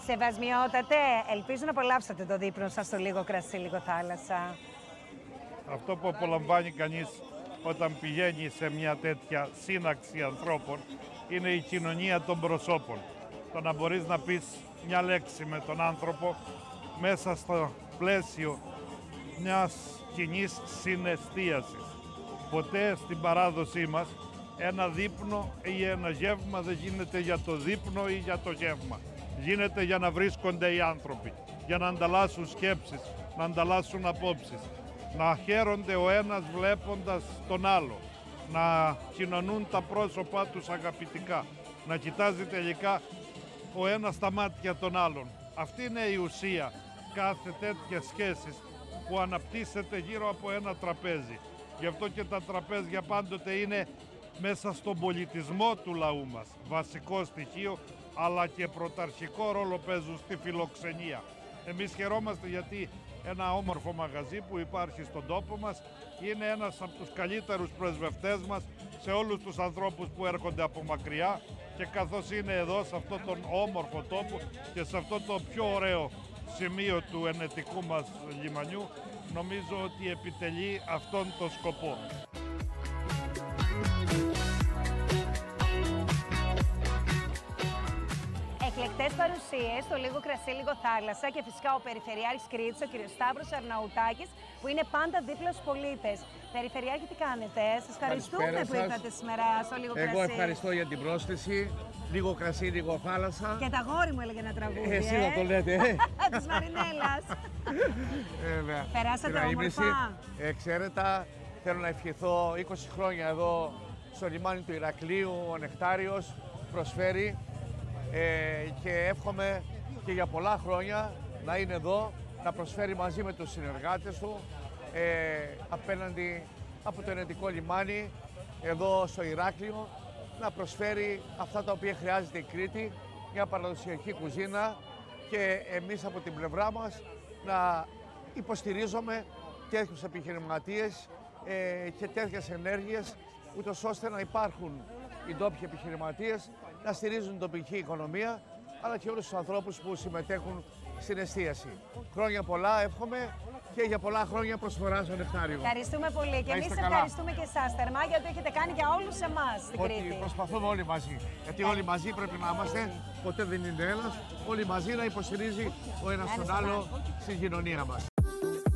Σεβασμιότατε, ελπίζω να απολαύσατε το δείπνο σας στο Λίγο Κρασί, Λίγο Θάλασσα. Αυτό που απολαμβάνει κανείς όταν πηγαίνει σε μια τέτοια σύναξη ανθρώπων είναι η κοινωνία των προσώπων. Το να μπορείς να πεις μια λέξη με τον άνθρωπο μέσα στο πλαίσιο μιας κοινής συναισθίασης. Ποτέ στην παράδοσή μας ένα δείπνο ή ένα γεύμα δεν γίνεται για το δείπνο ή για το γεύμα. Γίνεται για να βρίσκονται οι άνθρωποι, για να ανταλλάσσουν σκέψεις, να ανταλλάσσουν απόψεις, να χαίρονται ο ένας βλέποντας τον άλλο, να κοινωνούν τα πρόσωπά τους αγαπητικά, να κοιτάζει τελικά ο ένας στα μάτια των άλλων. Αυτή είναι η ουσία κάθε τέτοια σχέσης που αναπτύσσεται γύρω από ένα τραπέζι. Γι' αυτό και τα τραπέζια πάντοτε είναι μέσα στον πολιτισμό του λαού μας βασικό στοιχείο, αλλά και πρωταρχικό ρόλο παίζουν στη φιλοξενία. Εμείς χαιρόμαστε γιατί ένα όμορφο μαγαζί που υπάρχει στον τόπο μας είναι ένας από τους καλύτερους πρεσβευτές μας σε όλους τους ανθρώπους που έρχονται από μακριά, και καθώς είναι εδώ σε αυτόν τον όμορφο τόπο και σε αυτό το πιο ωραίο σημείο του ενετικού μας λιμανιού, νομίζω ότι επιτελεί αυτόν τον σκοπό. Εκλεκτές παρουσίες στο Λίγο Κρασί, Λίγο Θάλασσα και φυσικά ο Περιφερειάρχης Κρήτης, ο κ. Σταύρος Αρναουτάκης, που είναι πάντα δίπλα στους πολίτες. Περιφερειάρχη, τι κάνετε? Σας ευχαριστούμε που ήρθατε σήμερα στο Λίγο Κρασί. Εγώ ευχαριστώ για την πρόσθεση. Λίγο κρασί, λίγο θάλασσα. Και τα γόρι μου έλεγε ένα τραγούδι. Εσύ να το λέτε. Της Μαρινέλας. Περάσατε όμορφα? Εξαίρετα, θέλω να ευχηθώ 20 χρόνια εδώ στο λιμάνι του Ηρακλείου. Ο Νεκτάριος προσφέρει και εύχομαι και για πολλά χρόνια να είναι εδώ, να προσφέρει μαζί με τους συνεργάτες του απέναντι από το ενετικό λιμάνι εδώ στο Ηράκλειο, να προσφέρει αυτά τα οποία χρειάζεται η Κρήτη, μια παραδοσιακή κουζίνα, και εμείς από την πλευρά μας να υποστηρίζουμε τέτοιους επιχειρηματίες και τέτοιες ενέργειες, ούτως ώστε να υπάρχουν οι ντόπιοι επιχειρηματίες, να στηρίζουν την τοπική οικονομία, αλλά και όλους τους ανθρώπους που συμμετέχουν στην εστίαση. Χρόνια πολλά εύχομαι και για πολλά χρόνια προσφορά στο Νεκτάριο. Ευχαριστούμε πολύ και εμείς ευχαριστούμε και εσάς θερμά για ό,τι έχετε κάνει για όλους εμάς στην Κρήτη. Ότι προσπαθούμε όλοι μαζί. Γιατί όλοι μαζί πρέπει να είμαστε, ποτέ δεν είναι ένας, όλοι μαζί να υποστηρίζει ο ένας τον άλλο στην κοινωνία μας.